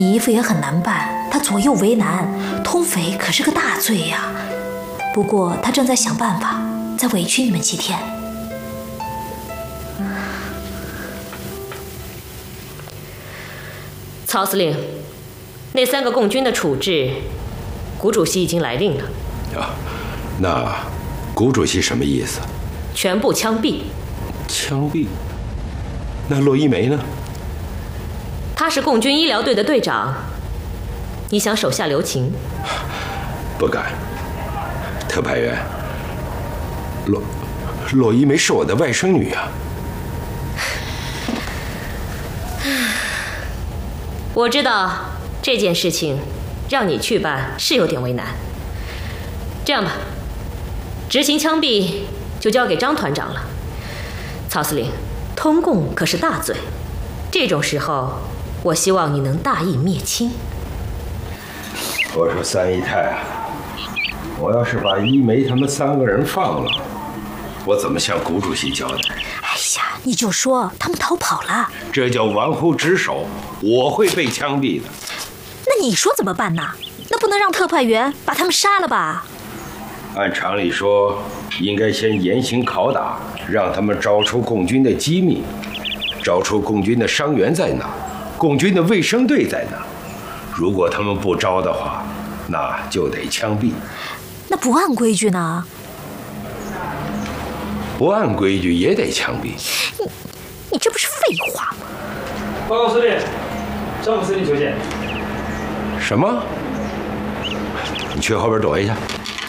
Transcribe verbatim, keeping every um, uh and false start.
你姨父也很难办，他左右为难，通匪可是个大罪呀。不过他正在想办法，再委屈你们几天。 曹司令，那三个共军的处置，谷主席已经来令了。 啊，那谷主席什么意思？ 全部枪毙。 枪毙？那骆一梅呢？ 他是共军医疗队的队长，你想手下留情？ 不敢。特派员，骆骆一梅是我的外甥女啊。 我知道这件事情让你去办是有点为难。这样吧，执行枪毙就交给张团长了。曹司令，通共可是大罪，这种时候，我希望你能大义灭亲。 我说三姨太啊，我要是把一梅他们三个人放了，我怎么向谷主席交代？ 哎呀，你就说他们逃跑了， 这叫玩忽职守，我会被枪毙的。 那你说怎么办呢？那不能让特派员把他们杀了吧？ 按常理说，应该先严刑拷打，让他们找出共军的机密，找出共军的伤员在哪，共军的卫生队在哪。如果他们不招的话，那就得枪毙。 那不按规矩呢？ 不按规矩也得枪毙。 你你这不是废话吗？ 报告司令，张副司令求见。 什么？你去后边躲一下。